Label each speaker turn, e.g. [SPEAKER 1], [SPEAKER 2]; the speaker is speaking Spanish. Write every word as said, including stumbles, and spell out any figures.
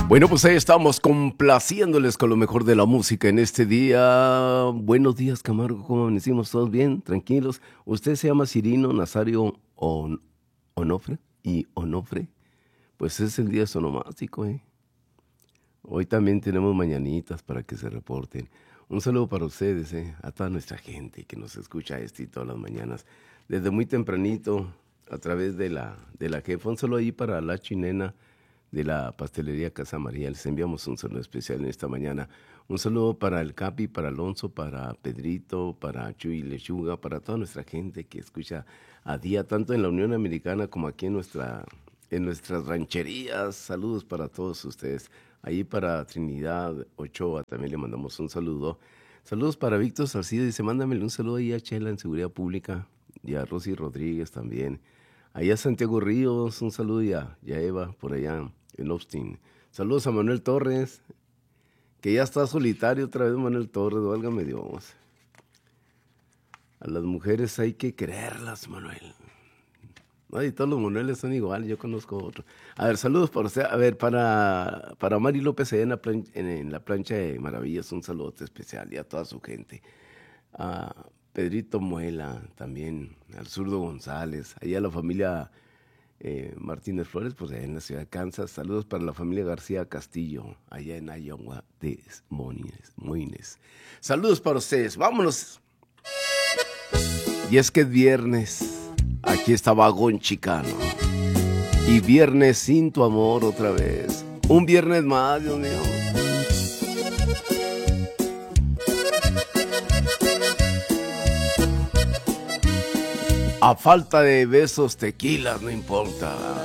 [SPEAKER 1] Bueno, pues ahí estamos complaciéndoles con lo mejor de la música en este día. Buenos días, Camargo, ¿cómo amanecimos? ¿Todos bien? ¿Tranquilos? ¿Usted se llama Cirino Nazario On- Onofre? ¿Y Onofre? Pues es el día sonomástico, ¿eh? Hoy también tenemos mañanitas para que se reporten. Un saludo para ustedes, ¿eh? A toda nuestra gente que nos escucha este y todas las mañanas. Desde muy tempranito, a través de la, de la jefa. Un saludo ahí para la chinena de la pastelería Casa María. Les enviamos un saludo especial en esta mañana. Un saludo para el Capi, para Alonso, para Pedrito, para Chuy Lechuga, para toda nuestra gente que escucha a día, tanto en la Unión Americana como aquí en, nuestra, en nuestras rancherías. Saludos para todos ustedes. Ahí para Trinidad Ochoa también le mandamos un saludo. Saludos para Víctor Salcido. Dice, mándamele un saludo ahí a Chela en Seguridad Pública y a Rosy Rodríguez también. Allá a Santiago Ríos, un saludo y a, y a Eva por allá en Austin. Saludos a Manuel Torres, que ya está solitario otra vez Manuel Torres, válgame Dios. A las mujeres hay que quererlas, Manuel. No, y todos los Manueles son iguales, yo conozco otro. A ver, saludos para usted. A ver, para, para Mari López en la, plan, en, en la plancha de Maravillas, un saludo especial y a toda su gente. A Pedrito Muela, también al Zurdo González, allá a la familia eh, Martínez Flores, pues allá en la ciudad de Kansas. Saludos para la familia García Castillo, allá en Iowa de Moines, Moines. Saludos para ustedes, vámonos. Y es que es viernes. Aquí está Vagón Chicano. Y viernes sin tu amor otra vez. Un viernes más, Dios mío. A falta de besos, tequilas, no importa.